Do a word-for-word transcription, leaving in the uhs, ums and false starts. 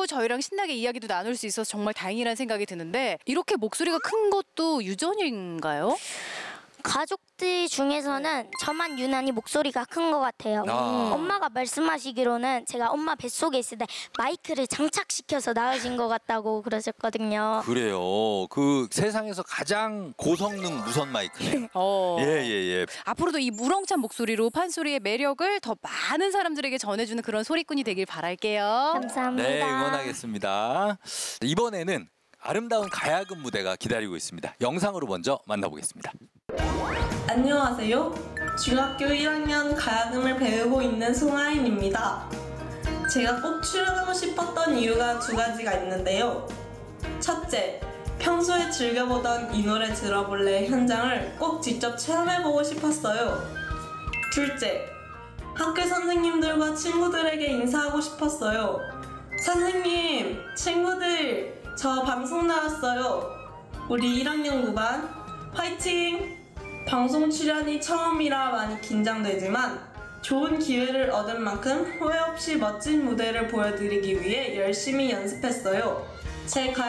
저희랑 신나게 이야기도 나눌 수 있어서 정말 다행이라는 생각이 드는데 이렇게 목소리가 큰 것도 유전인가요? 가족들 중에서는 저만 유난히 목소리가 큰 것 같아요. 아. 엄마가 말씀하시기로는 제가 엄마 뱃속에 있을 때 마이크를 장착시켜서 낳으신 것 같다고 그러셨거든요. 그래요. 그 세상에서 가장 고성능 무선 마이크네요. 어. 예, 예, 예. 앞으로도 이 무렁찬 목소리로 판소리의 매력을 더 많은 사람들에게 전해주는 그런 소리꾼이 되길 바랄게요. 감사합니다. 네, 응원하겠습니다. 이번에는 아름다운 가야금 무대가 기다리고 있습니다. 영상으로 먼저 만나보겠습니다. 안녕하세요. 중학교 일 학년 가야금을 배우고 있는 송하인입니다. 제가 꼭 출연하고 싶었던 이유가 두 가지가 있는데요. 첫째, 평소에 즐겨보던 이 노래 들어볼래 현장을 꼭 직접 체험해보고 싶었어요. 둘째, 학교 선생님들과 친구들에게 인사하고 싶었어요. 선생님, 친구들, 저 방송 나왔어요. 우리 일 학년 구 반 화이팅! 방송 출연이 처음이라 많이 긴장되지만 좋은 기회를 얻은 만큼 후회 없이 멋진 무대를 보여드리기 위해 열심히 연습했어요. 제 가...